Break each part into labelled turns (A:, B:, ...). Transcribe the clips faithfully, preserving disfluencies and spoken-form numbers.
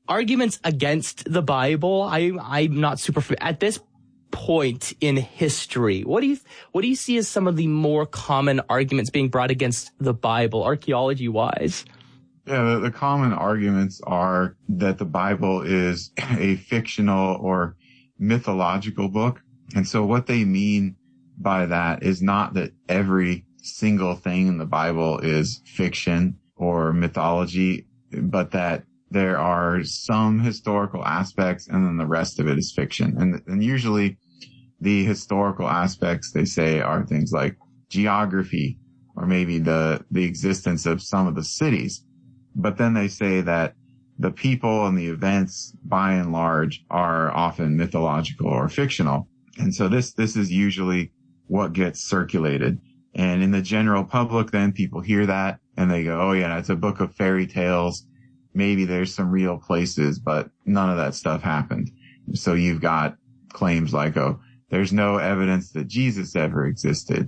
A: arguments against the Bible. I, I'm not super at this point in history. What do you what do you see as some of the more common arguments being brought against the Bible, archaeology wise?
B: Yeah, the, the common arguments are that the Bible is a fictional or mythological book. And so what they mean by that is not that every single thing in the Bible is fiction or mythology, but that there are some historical aspects and then the rest of it is fiction. And, and usually the historical aspects, they say, are things like geography or maybe the, the existence of some of the cities. But then they say that the people and the events, by and large, are often mythological or fictional. And so this, this is usually what gets circulated. And in the general public, then people hear that and they go, oh yeah, it's a book of fairy tales. Maybe there's some real places, but none of that stuff happened. So you've got claims like, oh, there's no evidence that Jesus ever existed.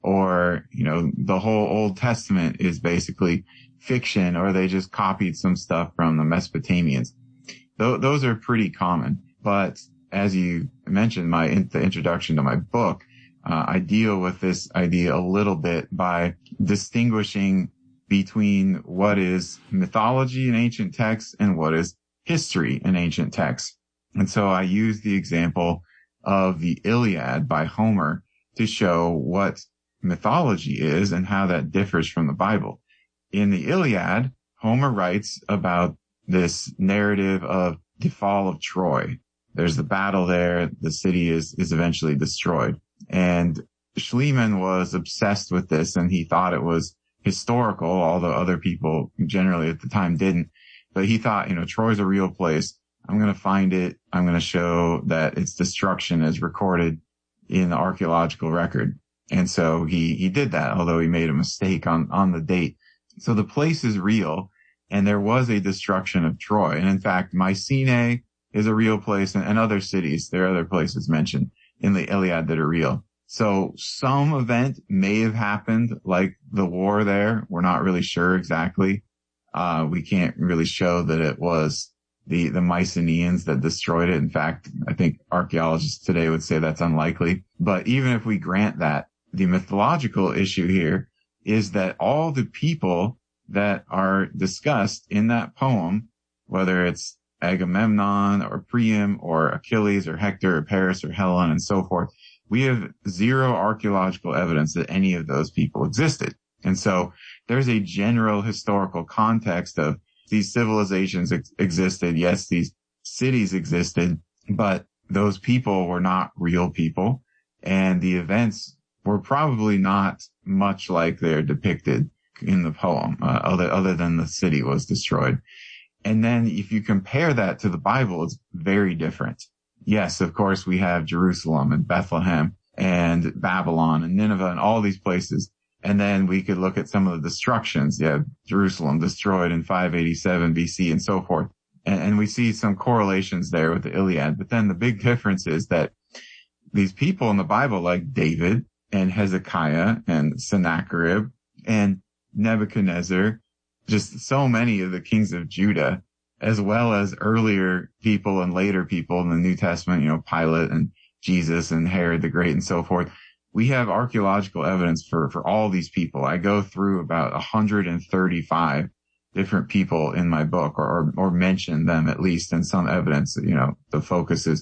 B: Or, you know, the whole Old Testament is basically fiction, or they just copied some stuff from the Mesopotamians. Th- those are pretty common. But as you mentioned, my in- the introduction to my book, uh, I deal with this idea a little bit by distinguishing between what is mythology in ancient texts and what is history in ancient texts. And so I use the example of the Iliad by Homer to show what mythology is and how that differs from the Bible. In the Iliad, Homer writes about this narrative of the fall of Troy. There's the battle there. The city is, is eventually destroyed. And Schliemann was obsessed with this and he thought it was historical, although other people generally at the time didn't. But he thought, you know, Troy's a real place. I'm going to find it. I'm going to show that its destruction is recorded in the archaeological record. And so he, he did that, although he made a mistake on, on the date. So the place is real and there was a destruction of Troy. And in fact, Mycenae is a real place and, and other cities. There are other places mentioned in the Iliad that are real. So some event may have happened, like the war there. We're not really sure exactly. Uh, we can't really show that it was the, the Mycenaeans that destroyed it. In fact, I think archaeologists today would say that's unlikely. But even if we grant that, the mythological issue here is that all the people that are discussed in that poem, whether it's Agamemnon or Priam or Achilles or Hector or Paris or Helen and so forth, we have zero archaeological evidence that any of those people existed. And so there's a general historical context of these civilizations ex- existed. Yes, these cities existed, but those people were not real people. And the events were probably not much like they're depicted in the poem, uh, other, other than the city was destroyed. And then if you compare that to the Bible, it's very different. Yes, of course, we have Jerusalem and Bethlehem and Babylon and Nineveh and all these places. And then we could look at some of the destructions. Yeah, Jerusalem destroyed in five eighty-seven B C and so forth. And, and we see some correlations there with the Iliad. But then the big difference is that these people in the Bible, like David and Hezekiah and Sennacherib and Nebuchadnezzar, just so many of the kings of Judah, as well as earlier people and later people in the New Testament, you know, Pilate and Jesus and Herod the Great and so forth. We have archaeological evidence for, for all these people. I go through about one hundred thirty-five different people in my book, or, or mention them at least in some evidence. You know, the focus is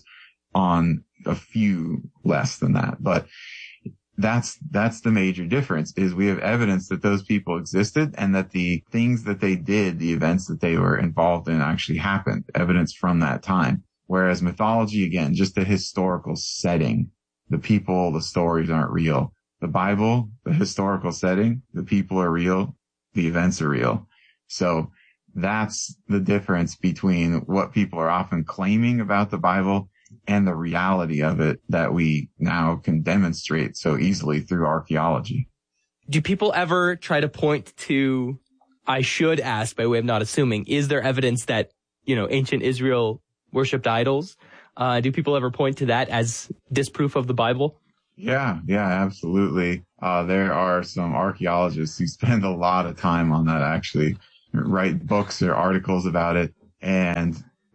B: on a few less than that, but that's, that's the major difference, is we have evidence that those people existed and that the things that they did, the events that they were involved in actually happened, evidence from that time. Whereas mythology, again, just a historical setting. The people, the stories aren't real. The Bible, the historical setting, the people are real, the events are real. So that's the difference between what people are often claiming about the Bible and the reality of it that we now can demonstrate so easily through archaeology.
A: Do people ever try to point to, I should ask by way of not assuming, is there evidence that, you know, ancient Israel worshipped idols? Uh, do people ever point to that as disproof of the Bible?
B: Yeah, yeah, absolutely. Uh, there are some archaeologists who spend a lot of time on that, actually, write books or articles about it. And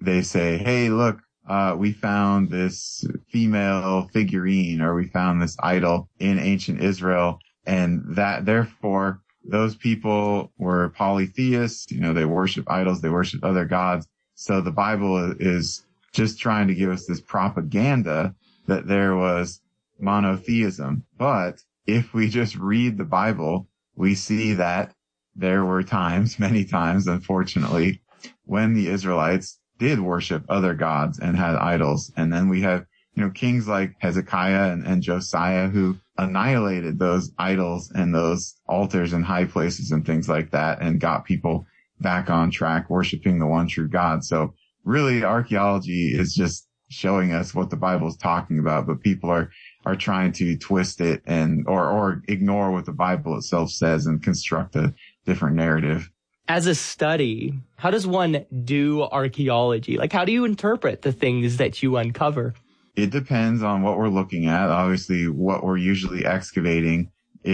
B: they say, hey, look, uh, we found this female figurine, or we found this idol in ancient Israel. And that therefore those people were polytheists. You know, they worship idols. They worship other gods. So the Bible is just trying to give us this propaganda that there was monotheism. But if we just read the Bible, we see that there were times, many times, unfortunately, when the Israelites did worship other gods and had idols. And then we have, you know, kings like Hezekiah and, and Josiah who annihilated those idols and those altars and high places and things like that and got people back on track worshiping the one true God. So really archaeology is just showing us what the Bible is talking about, but people are, are trying to twist it and, or, or ignore what the Bible itself says and construct a different narrative.
A: As a study, how does one do archaeology? Like, how do you interpret the things that you uncover?
B: It depends on what we're looking at. Obviously, what we're usually excavating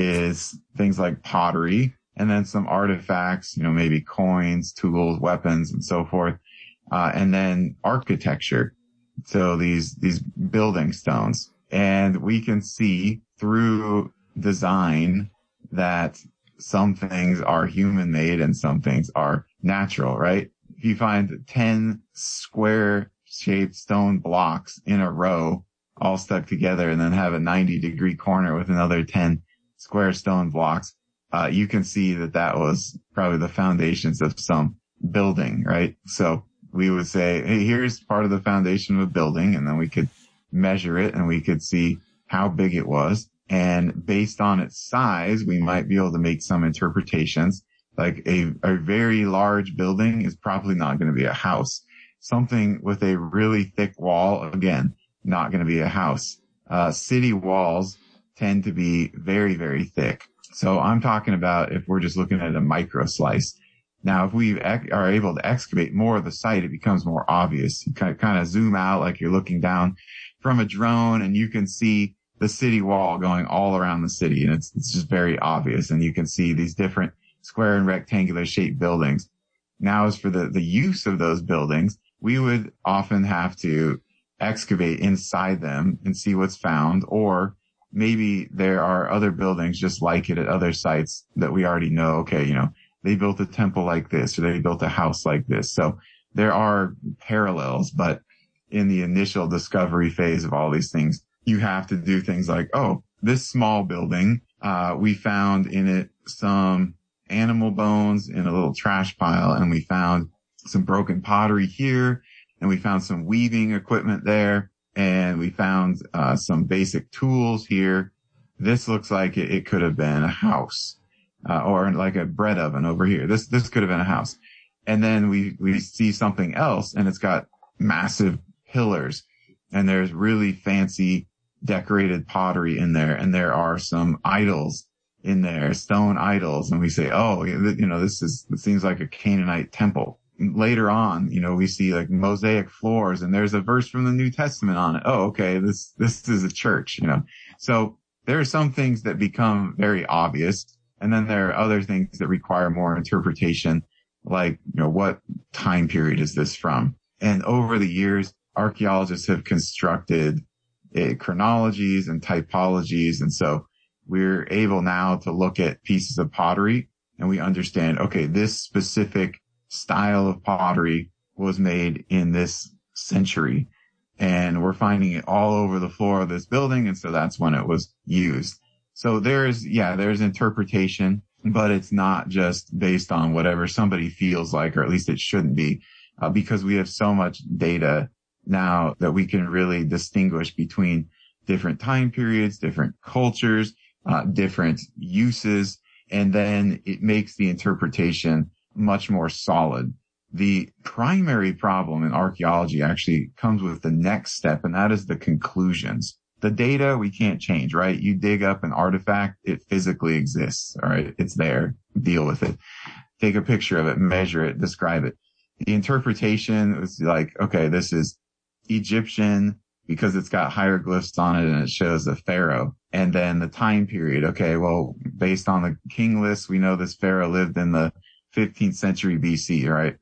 B: is things like pottery and then some artifacts, you know, maybe coins, tools, weapons, and so forth. Uh, and then architecture. So these, these building stones. And we can see through design that some things are human made and some things are natural, right? If you find ten square shaped stone blocks in a row, all stuck together, and then have a ninety degree corner with another ten square stone blocks, uh, you can see that that was probably the foundations of some building, right? So we would say, hey, here's part of the foundation of a building, and then we could measure it and we could see how big it was. And based on its size, we might be able to make some interpretations. Like a, a very large building is probably not going to be a house. Something with a really thick wall, again, not going to be a house. Uh, city walls tend to be very, very thick. So I'm talking about if we're just looking at a micro slice. Now, if we ec- are able to excavate more of the site, it becomes more obvious. You kind of zoom out like you're looking down from a drone and you can see the city wall going all around the city. And it's, it's just very obvious. And you can see these different square and rectangular shaped buildings. Now, as for the, the use of those buildings, we would often have to excavate inside them and see what's found, or maybe there are other buildings just like it at other sites that we already know. Okay, you know, they built a temple like this, or they built a house like this. So there are parallels, but in the initial discovery phase of all these things, you have to do things like, oh, this small building, uh, we found in it some animal bones in a little trash pile, and we found some broken pottery here, and we found some weaving equipment there, and we found uh, some basic tools here. This looks like it, it could have been a house, uh, or like a bread oven over here. This this could have been a house. And then we we see something else, and it's got massive pillars, and there's really fancy decorated pottery in there, and there are some idols in there, stone idols, and we say, oh, you know, this is, it seems like a Canaanite temple. Later on, you know, we see like mosaic floors, and there's a verse from the New Testament on it. Oh, okay, this, this is a church, you know. So there are some things that become very obvious, and then there are other things that require more interpretation, like, you know, what time period is this from? And over the years, archaeologists have constructed uh, chronologies and typologies, and so we're able now to look at pieces of pottery and we understand, okay, this specific style of pottery was made in this century, and we're finding it all over the floor of this building. And so that's when it was used. So there's, yeah, there's interpretation, but it's not just based on whatever somebody feels like, or at least it shouldn't be, uh, because we have so much data now that we can really distinguish between different time periods, different cultures, uh, different uses, and then it makes the interpretation much more solid. The primary problem in archaeology actually comes with the next step, and that is the conclusions. The data we can't change, right? You dig up an artifact, it physically exists, all right? It's there. Deal with it. Take a picture of it, measure it, describe it. The interpretation is like, okay, this is Egyptian because it's got hieroglyphs on it and it shows the pharaoh. And then the time period. Okay, well, based on the king list, we know this pharaoh lived in the fifteenth century B C, right?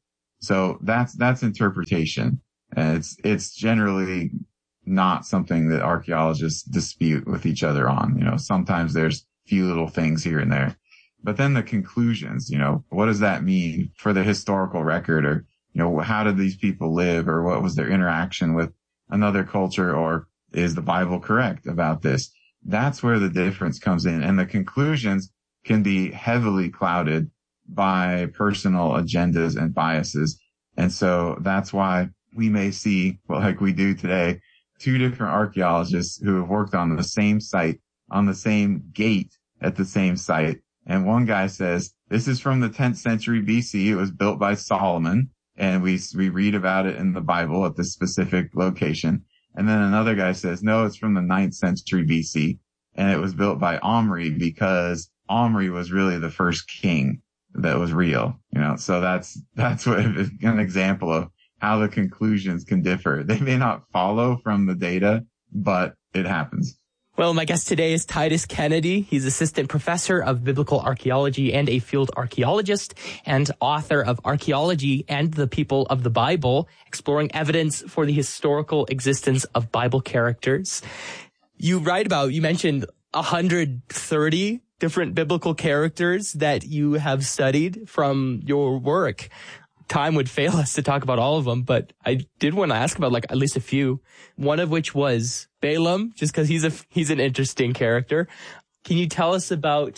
B: So that's, that's interpretation. And it's, it's generally not something that archaeologists dispute with each other on. You know, sometimes there's few little things here and there, but then the conclusions, you know, what does that mean for the historical record? Or, you know, how did these people live, or what was their interaction with another culture, or is the Bible correct about this? That's where the difference comes in. And the conclusions can be heavily clouded by personal agendas and biases. And so that's why we may see, well, like we do today, two different archaeologists who have worked on the same site, on the same gate at the same site. And one guy says, this is from the tenth century B C. It was built by Solomon. And we, we read about it in the Bible at this specific location. And then another guy says, no, it's from the ninth century B C. And it was built by Omri because Omri was really the first king that was real, you know. So that's, that's what an example of how the conclusions can differ. They may not follow from the data, but it happens.
A: Well, my guest today is Titus Kennedy. He's assistant professor of biblical archaeology and a field archaeologist, and author of Archaeology and the People of the Bible, exploring evidence for the historical existence of Bible characters. You write about, you mentioned one hundred thirty different biblical characters that you have studied from your work. Time would fail us to talk about all of them, but I did want to ask about like at least a few, one of which was Balaam, just because he's a he's an interesting character. Can you tell us about,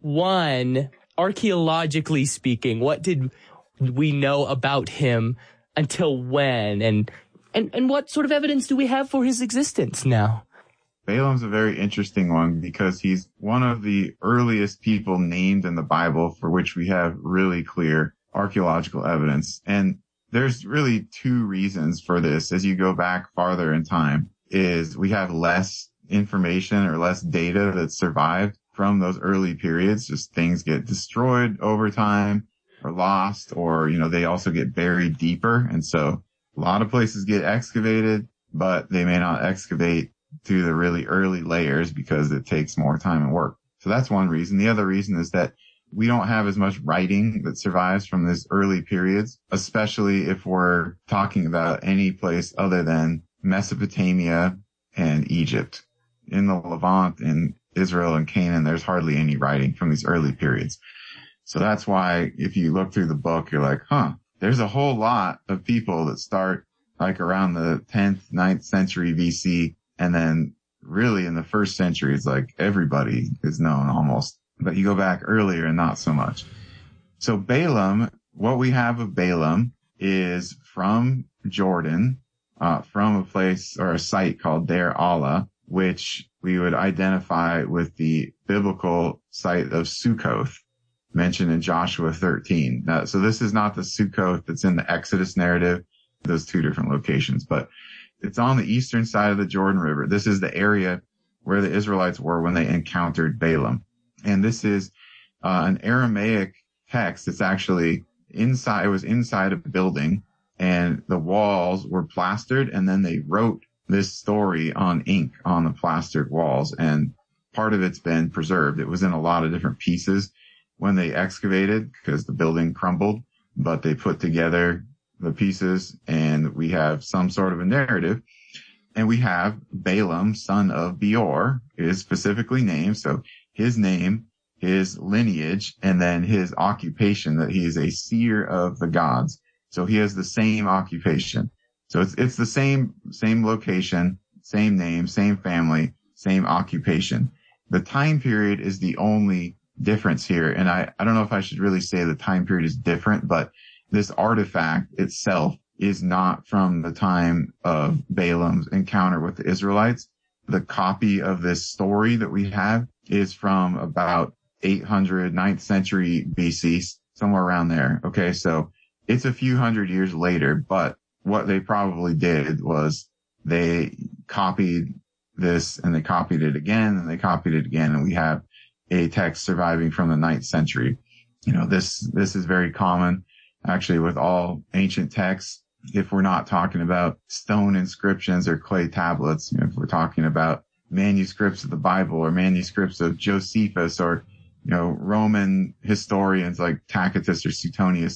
A: one, archaeologically speaking, what did we know about him until when, and and and what sort of evidence do we have for his existence now?
B: Balaam's a very interesting one because he's one of the earliest people named in the Bible for which we have really clear archaeological evidence. And there's really two reasons for this. As you go back farther in time, is we have less information or less data that survived from those early periods. Just things get destroyed over time or lost, or, you know, they also get buried deeper. And so a lot of places get excavated, but they may not excavate through the really early layers because it takes more time and work. So that's one reason. The other reason is that we don't have as much writing that survives from these early periods, especially if we're talking about any place other than Mesopotamia and Egypt. In the Levant, in Israel and Canaan, there's hardly any writing from these early periods. So that's why if you look through the book, you're like, huh, there's a whole lot of people that start like around the tenth, ninth century B C. And then really in the first century, it's like everybody is known almost. But you go back earlier and not so much. So Balaam, what we have of Balaam is from Jordan, uh, from a place or a site called Deir Allah, which we would identify with the biblical site of Sukkoth, mentioned in Joshua thirteen. Now, so this is not the Sukkoth that's in the Exodus narrative, those two different locations, but it's on the eastern side of the Jordan River. This is the area where the Israelites were when they encountered Balaam. And this is uh, an Aramaic text. It's actually inside, it was inside a building, and the walls were plastered, and then they wrote this story on ink on the plastered walls, and part of it's been preserved. It was in a lot of different pieces when they excavated because the building crumbled, but they put together the pieces, and we have some sort of a narrative. And we have Balaam, son of Beor, is specifically named. So his name, his lineage, and then his occupation, that he is a seer of the gods. So he has the same occupation. So it's, it's the same, same location, same name, same family, same occupation. The time period is the only difference here. And I, I don't know if I should really say the time period is different, but this artifact itself is not from the time of Balaam's encounter with the Israelites. The copy of this story that we have is from about eight hundred, ninth century B C, somewhere around there. Okay. So it's a few hundred years later, but what they probably did was they copied this and they copied it again and they copied it again. And we have a text surviving from the ninth century. You know, this, this is very common actually with all ancient texts. If we're not talking about stone inscriptions or clay tablets, you know, if we're talking about manuscripts of the Bible or manuscripts of Josephus or, you know, Roman historians like Tacitus or Suetonius,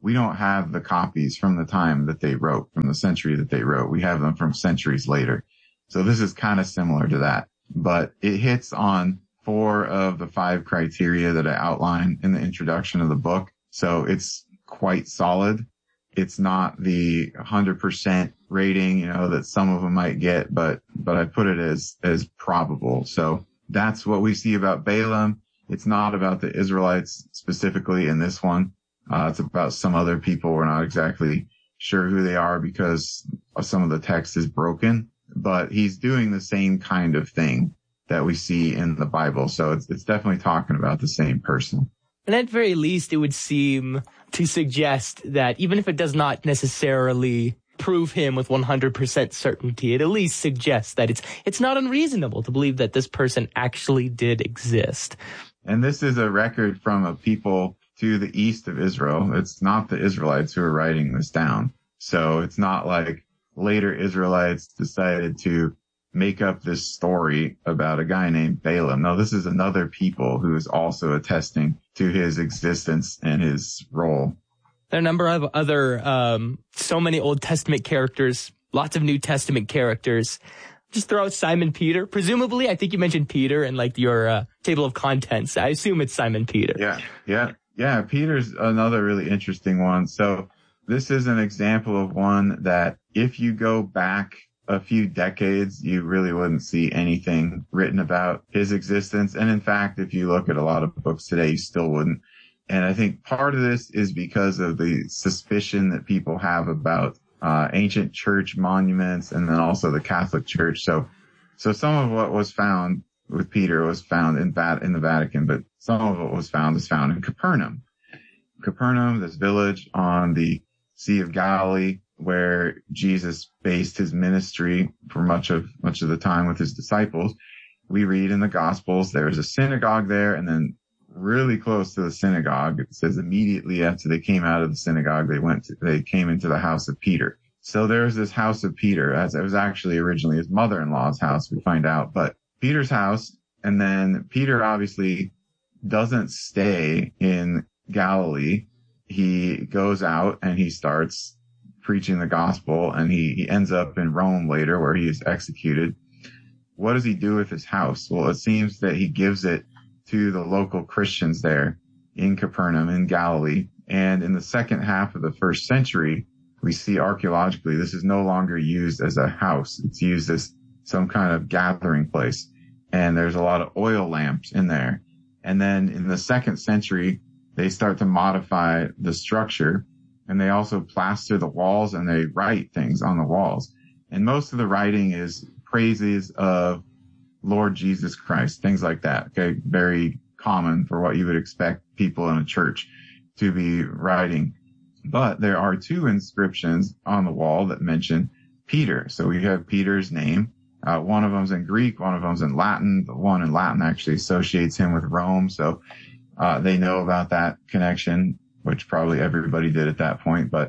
B: we don't have the copies from the time that they wrote, from the century that they wrote. We have them from centuries later. So this is kind of similar to that, but it hits on four of the five criteria that I outline in the introduction of the book. So it's quite solid. It's not the one hundred percent rating, you know, that some of them might get, but, but I put it as, as probable. So that's what we see about Balaam. It's not about the Israelites specifically in this one. Uh, it's about some other people. We're not exactly sure who they are because some of the text is broken, but he's doing the same kind of thing that we see in the Bible. So it's, it's definitely talking about the same person.
A: And at very least, it would seem to suggest that even if it does not necessarily prove him with one hundred percent certainty, it at least suggests that it's it's not unreasonable to believe that this person actually did exist.
B: And this is a record from a people to the east of Israel. It's not the Israelites who are writing this down. So it's not like later Israelites decided to make up this story about a guy named Balaam. No, this is another people who is also attesting to his existence and his role.
A: There are a number of other, um, so many Old Testament characters, lots of New Testament characters. Just throw out Simon Peter. Presumably, I think you mentioned Peter in like your uh, table of contents. I assume it's Simon Peter.
B: Yeah, yeah, yeah. Peter's another really interesting one. So this is an example of one that if you go back a few decades, you really wouldn't see anything written about his existence. And in fact, if you look at a lot of books today, you still wouldn't. And I think part of this is because of the suspicion that people have about uh, ancient church monuments and then also the Catholic Church. So, so some of what was found with Peter was found in Vat- in the Vatican, but some of what was found is found in Capernaum. Capernaum, this village on the Sea of Galilee, where Jesus based his ministry for much of much of the time with his disciples. We read in the Gospels there was a synagogue there, and then really close to the synagogue, it says immediately after they came out of the synagogue, they went to, they came into the house of Peter. So there's this house of Peter, as it was actually originally his mother-in-law's house, we find out, but Peter's house. And then Peter obviously doesn't stay in Galilee. He goes out and he starts preaching the gospel, and he, he ends up in Rome later where he is executed. What does he do with his house? Well, it seems that he gives it to the local Christians there in Capernaum in Galilee. And in the second half of the first century, we see archaeologically this is no longer used as a house. It's used as some kind of gathering place. And there's a lot of oil lamps in there. And then in the second century, they start to modify the structure, and they also plaster the walls and they write things on the walls. And most of the writing is praises of Lord Jesus Christ, things like that. Okay. Very common for what you would expect people in a church to be writing. But there are two inscriptions on the wall that mention Peter. So we have Peter's name. Uh, one of them's in Greek, one of them's in Latin. The one in Latin actually associates him with Rome. So, uh, they know about that connection, which probably everybody did at that point. But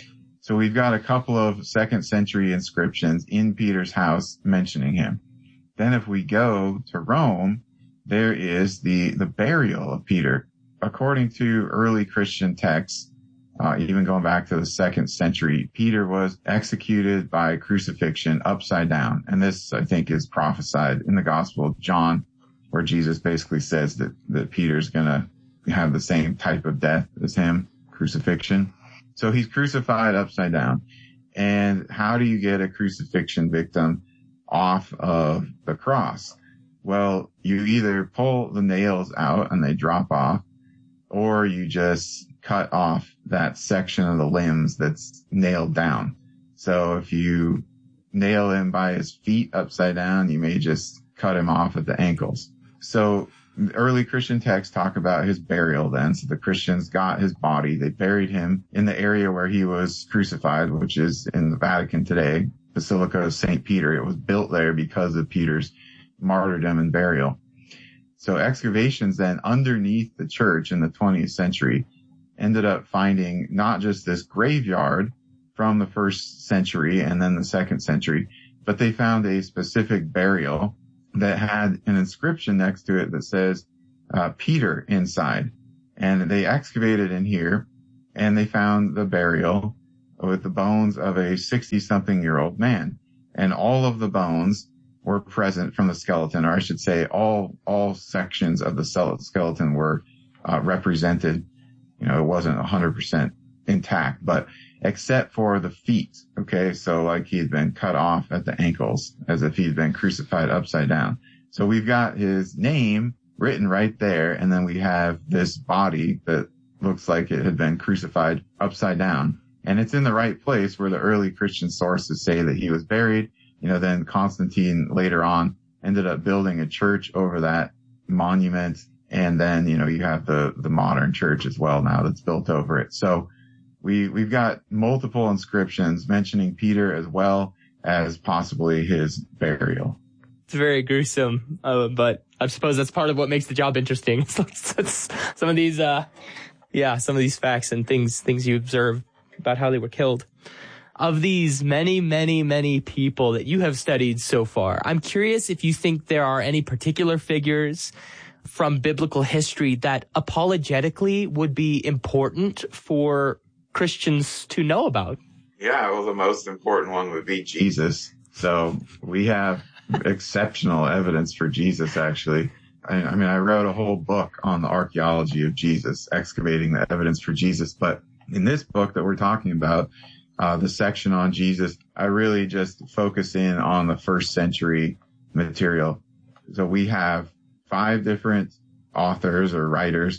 B: so we've got a couple of second century inscriptions in Peter's house mentioning him. Then if we go to Rome, there is the, the burial of Peter. According to early Christian texts, uh, even going back to the second century, Peter was executed by crucifixion upside down. And this, I think, is prophesied in the Gospel of John, where Jesus basically says that, that Peter's going to have the same type of death as him, crucifixion. So he's crucified upside down. And how do you get a crucifixion victim off of the cross? Well, you either pull the nails out and they drop off, or you just cut off that section of the limbs that's nailed down. So if you nail him by his feet upside down, you may just cut him off at the ankles. So early Christian texts talk about his burial then. So the Christians got his body. They buried him in the area where he was crucified, which is in the Vatican today, Basilica of Saint Peter. It was built there because of Peter's martyrdom and burial. So excavations then underneath the church in the twentieth century ended up finding not just this graveyard from the first century and then the second century, but they found a specific burial that had an inscription next to it that says uh, Peter inside. And they excavated in here and they found the burial with the bones of a sixty-something-year-old man. And all of the bones were present from the skeleton, or I should say all all sections of the skeleton were uh, represented. You know, it wasn't one hundred percent intact, but except for the feet, okay? So like he'd been cut off at the ankles as if he'd been crucified upside down. So we've got his name written right there, and then we have this body that looks like it had been crucified upside down. And it's in the right place where the early Christian sources say that he was buried. You know, then Constantine later on ended up building a church over that monument. And then, you know, you have the, the modern church as well now that's built over it. So we, we've got multiple inscriptions mentioning Peter as well as possibly his burial.
A: It's very gruesome, uh, but I suppose that's part of what makes the job interesting. It's, it's, it's some of these, uh, yeah, some of these facts and things, things you observe about how they were killed. Of these many, many, many people that you have studied so far, I'm curious if you think there are any particular figures from biblical history that apologetically would be important for Christians to know about.
B: Yeah, well, the most important one would be Jesus. So we have exceptional evidence for Jesus, actually. I, I mean, I wrote a whole book on the archaeology of Jesus, excavating the evidence for Jesus. But in this book that we're talking about, uh, the section on Jesus, I really just focus in on the first century material. So we have five different authors or writers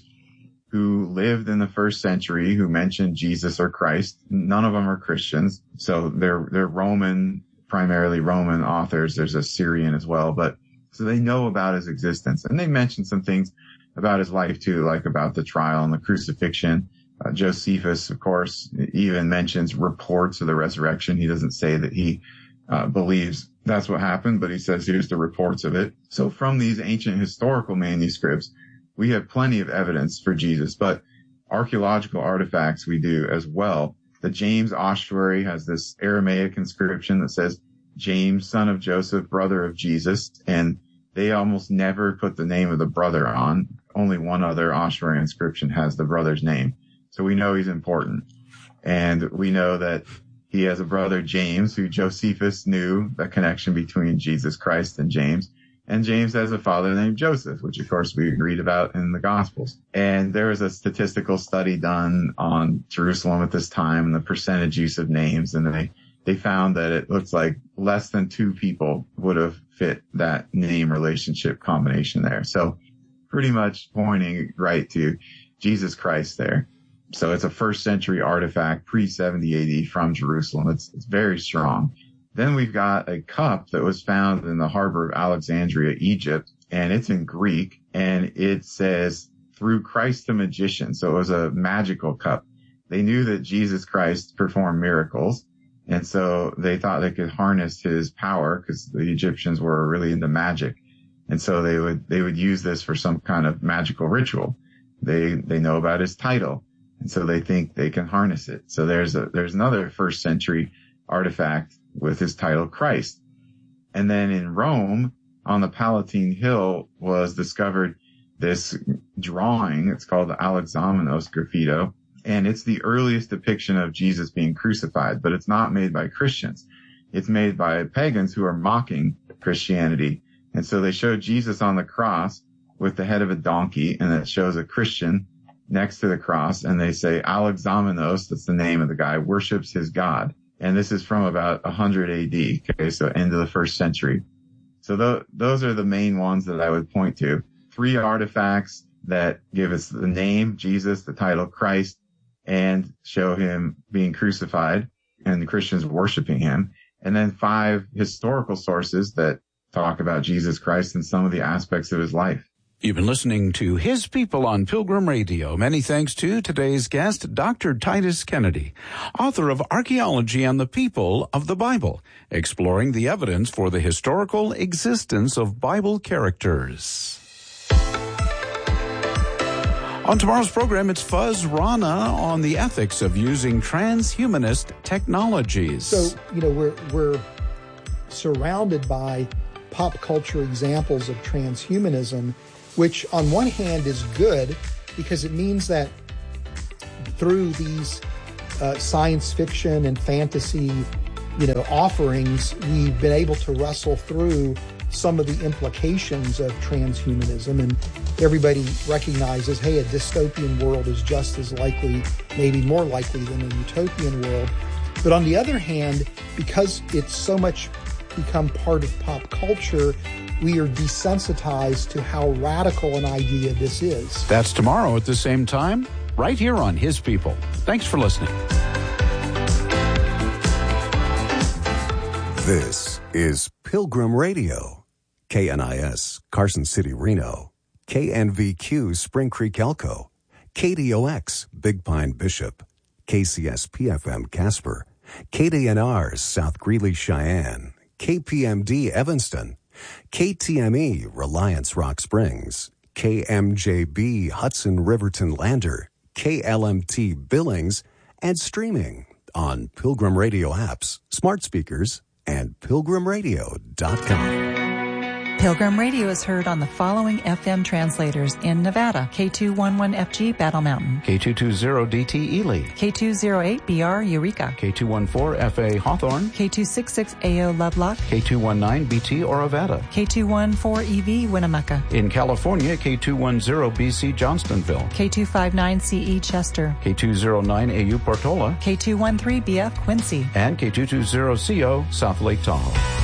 B: who lived in the first century who mentioned Jesus or Christ. None of them are Christians. So they're, they're Roman, primarily Roman authors. There's a Syrian as well, but so they know about his existence, and they mention some things about his life too, like about the trial and the crucifixion. Uh, Josephus, of course, even mentions reports of the resurrection. He doesn't say that he uh, believes that's what happened, but he says here's the reports of it. So from these ancient historical manuscripts, we have plenty of evidence for Jesus, but archaeological artifacts we do as well. The James Ossuary has this Aramaic inscription that says, James, son of Joseph, brother of Jesus. And they almost never put the name of the brother on. Only one other ossuary inscription has the brother's name. So we know he's important. And we know that he has a brother, James, who Josephus knew the connection between Jesus Christ and James. And James has a father named Joseph, which of course we read about in the Gospels. And there was a statistical study done on Jerusalem at this time and the percentage use of names. And they, they found that it looks like less than two people would have fit that name relationship combination there. So pretty much pointing right to Jesus Christ there. So it's a first century artifact, pre seventy A D from Jerusalem. It's, it's very strong. Then we've got a cup that was found in the harbor of Alexandria, Egypt, and it's in Greek, and it says, through Christ the magician. So it was a magical cup. They knew that Jesus Christ performed miracles, and so they thought they could harness his power because the Egyptians were really into magic. And so they would, they would use this for some kind of magical ritual. They, they know about his title, and so they think they can harness it. So there's a, there's another first century artifact with his title Christ. And then in Rome, on the Palatine Hill, was discovered this drawing. It's called the Alexamenos Graffito. And it's the earliest depiction of Jesus being crucified, but it's not made by Christians. It's made by pagans who are mocking Christianity. And so they show Jesus on the cross with the head of a donkey, and it shows a Christian next to the cross. And they say Alexamenos, that's the name of the guy, worships his God. And this is from about one hundred A D, okay, so end of the first century. So th- those are the main ones that I would point to. Three artifacts that give us the name, Jesus, the title Christ, and show him being crucified and the Christians worshiping him. And then five historical sources that talk about Jesus Christ and some of the aspects of his life.
C: You've been listening to His People on Pilgrim Radio. Many thanks to today's guest, Doctor Titus Kennedy, author of Archaeology and the People of the Bible, exploring the evidence for the historical existence of Bible characters. On tomorrow's program, it's Fuzz Rana on the ethics of using transhumanist technologies.
D: So, you know, we're we're surrounded by pop culture examples of transhumanism, which on one hand is good because it means that through these uh, science fiction and fantasy, you know, offerings, we've been able to wrestle through some of the implications of transhumanism, and everybody recognizes, hey, a dystopian world is just as likely, maybe more likely than a utopian world. But on the other hand, because it's so much become part of pop culture, we are desensitized to how radical an idea this is.
C: That's tomorrow at the same time, right here on His People. Thanks for listening.
E: This is Pilgrim Radio, K N I S, Carson City, Reno, K N V Q, Spring Creek, Elko, K D O X, Big Pine, Bishop, K C S P F M, Casper, K D N R, South Greeley, Cheyenne, K P M D, Evanston, K T M E, Reliance, Rock Springs, K M J B, Hudson, Riverton, Lander, K L M T, Billings, and streaming on Pilgrim Radio apps, smart speakers, and pilgrim radio dot com.
F: Pilgrim Radio is heard on the following F M translators in Nevada: K two eleven F G Battle Mountain,
C: K two twenty D T Ely,
F: K two oh eight B R Eureka,
C: K two fourteen F A Hawthorne,
F: K two sixty-six A O Lovelock,
C: K two nineteen B T Orovada,
F: K two fourteen E V Winnemucca.
C: In California, K two ten B C Johnstonville,
F: K two fifty-nine C E Chester,
C: K two oh nine A U Portola,
F: K two thirteen B F Quincy,
C: and K two twenty C O South Lake Tahoe.